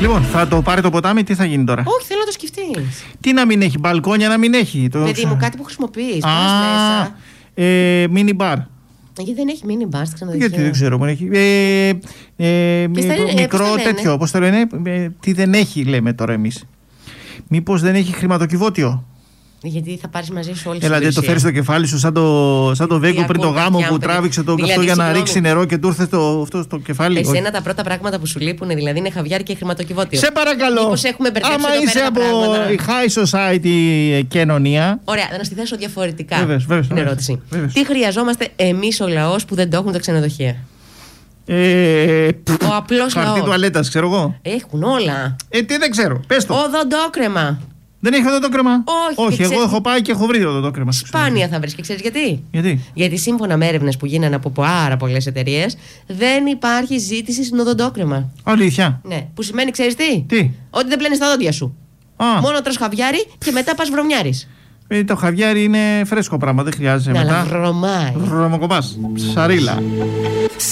Λοιπόν, θα το πάρει το ποτάμι, τι θα γίνει τώρα? Όχι, θέλω να το σκεφτείς. Τι να μην έχει, μπαλκόνια να μην έχει. Παιδί μου, κάτι που χρησιμοποιείς. Μέσα. Mini bar. Γιατί δεν έχει mini bar στα ξενοδοχεία? Γιατί δεν ξέρω που έχει. Μικρό τέτοιο, πώς το λένε. Τι δεν έχει, λέμε τώρα εμείς. Μήπως δεν έχει χρηματοκιβώτιο? Γιατί θα πάρεις μαζί σου όλη τη Δηλαδή το φέρεις στο κεφάλι σου σαν το Βέγκο πριν το γάμο που τράβηξε το καυτό για να ρίξει νερό και του ήρθε αυτό στο κεφάλι. Εσένα τα πρώτα πράγματα που σου λείπουν δηλαδή είναι χαβιάρι και χρηματοκιβώτιο. Σε παρακαλώ. Μήπως έχουμε μπερδέψει άμα εδώ είσαι πέρα από πράγματα. high society κοινωνία. Ωραία, να στη θέσω διαφορετικά Βέβαιως, την ερώτηση. Τι χρειαζόμαστε εμείς ο λαός που δεν το έχουν τα ξενοδοχεία? Ο απλός λαός. Χαρτί τουαλέτας, ξέρω εγώ. Έχουν όλα. Τι δεν ξέρω, πες το. Οδοντόκρεμα. Δεν έχει οδοντόκρεμα? Όχι, εγώ έχω πάει και έχω βρει οδοντόκρεμα. Σπάνια θα βρεις και ξέρεις γιατί? Γιατί? Γιατί σύμφωνα με έρευνες που γίνανε από πάρα πολλές εταιρείες, δεν υπάρχει ζήτηση στην οδοντόκρεμα. Αλήθεια? Ναι. Που σημαίνει, ξέρεις τι? Τι? Ότι δεν πλένεις τα δόντια σου. Μόνο τρως χαβιάρι και μετά πας βρωμιάρης. Το χαβιάρι είναι φρέσκο πράγμα, δεν χρειάζεται Ναι, μετά. αλλά βρωμάει. Βρωμοκοπάς. Σαρίλα.